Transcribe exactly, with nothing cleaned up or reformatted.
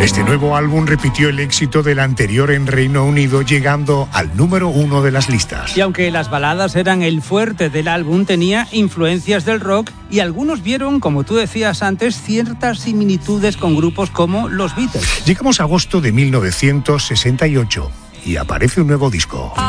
Este nuevo álbum repitió el éxito del anterior en Reino Unido, llegando al número uno de las listas. Y aunque las baladas eran el fuerte del álbum, tenía influencias del rock y algunos vieron, como tú decías antes, ciertas similitudes con grupos como los Beatles. Llegamos a agosto de mil novecientos sesenta y ocho y aparece un nuevo disco.